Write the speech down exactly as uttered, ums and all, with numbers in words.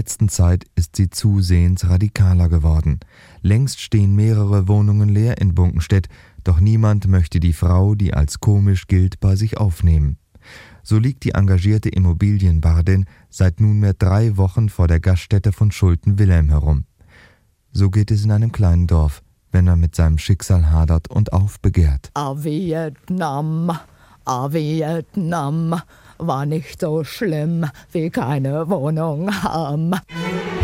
letzten Zeit ist sie zusehends radikaler geworden. Längst stehen mehrere Wohnungen leer in Bunkenstedt, doch niemand möchte die Frau, die als komisch gilt, bei sich aufnehmen. So liegt die engagierte Immobilienbardin seit nunmehr drei Wochen vor der Gaststätte von Schulte-Wilhelm herum. So geht es in einem kleinen Dorf, wenn er mit seinem Schicksal hadert und aufbegehrt. Ah, Vietnam, ah, Vietnam, war nicht so schlimm wie keine Wohnung haben.